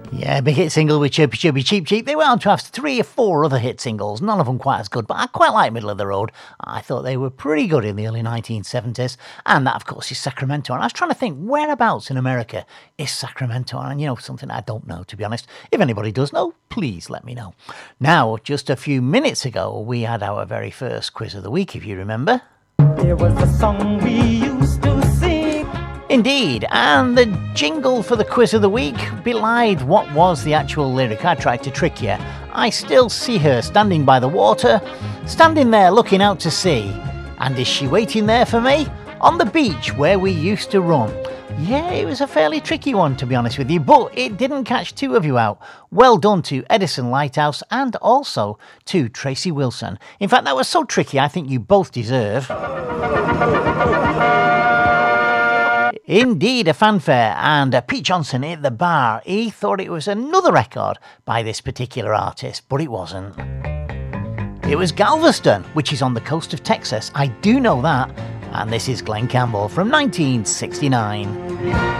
Yeah, big hit single with Chirpy Chirpy Cheep Cheep. They went on to have 3 or 4 other hit singles, none of them quite as good, but I quite like Middle of the Road. I thought they were pretty good in the early 1970s, and that, of course, is Sacramento. And I was trying to think, whereabouts in America is Sacramento? And, something I don't know, to be honest. If anybody does know, please let me know. Now, just a few minutes ago, we had our very first quiz of the week, if you remember. There was a song we used to sing. Indeed, and the jingle for the quiz of the week belied what was the actual lyric. I tried to trick you. I still see her standing by the water, standing there looking out to sea. And is she waiting there for me? On the beach where we used to run. Yeah, it was a fairly tricky one, to be honest with you, but it didn't catch 2 of you out. Well done to Edison Lighthouse and also to Tracy Wilson. In fact, that was so tricky, I think you both deserve... Indeed, a fanfare, and Pete Johnson hit the bar. He thought it was another record by this particular artist, but it wasn't. It was Galveston, which is on the coast of Texas. I do know that. And this is Glen Campbell from 1969.